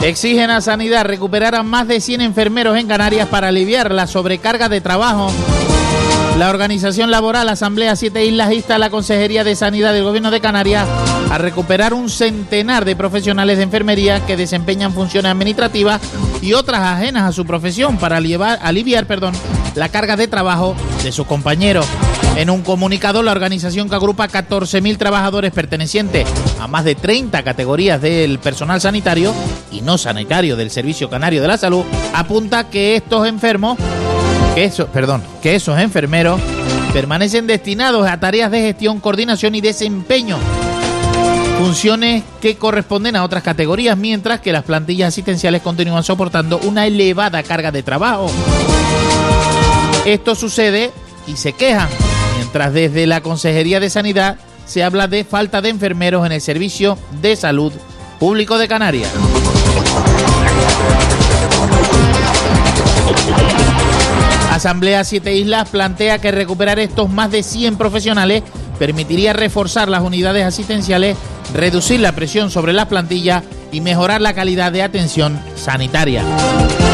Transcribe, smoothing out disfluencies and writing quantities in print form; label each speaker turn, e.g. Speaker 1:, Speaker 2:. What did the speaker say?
Speaker 1: Exigen a Sanidad recuperar a más de 100 enfermeros en Canarias para aliviar la sobrecarga de trabajo. La organización laboral Asamblea 7 Islas insta a la Consejería de Sanidad del Gobierno de Canarias a recuperar un centenar de profesionales de enfermería que desempeñan funciones administrativas y otras ajenas a su profesión para aliviar la carga de trabajo de sus compañeros. En un comunicado, la organización, que agrupa 14.000 trabajadores pertenecientes a más de 30 categorías del personal sanitario y no sanitario del Servicio Canario de la Salud, apunta que esos enfermeros permanecen destinados a tareas de gestión, coordinación y desempeño, funciones que corresponden a otras categorías, mientras que las plantillas asistenciales continúan soportando una elevada carga de trabajo. Esto sucede y se quejan, mientras desde la Consejería de Sanidad se habla de falta de enfermeros en el Servicio de Salud Público de Canarias. Asamblea 7 Islas plantea que recuperar estos más de 100 profesionales permitiría reforzar las unidades asistenciales, reducir la presión sobre las plantillas y mejorar la calidad de atención sanitaria.